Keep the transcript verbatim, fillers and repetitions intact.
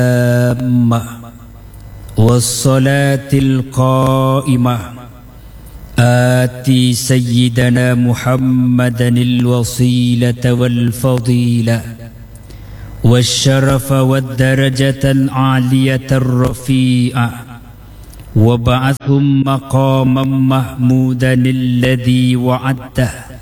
التامة والصلاة القائمة آتي سيدنا محمدا الوسيلة والفضيلة والشرف والدرجة العالية الرفيعة وبعثهم مقاما محمودا الذي وعدته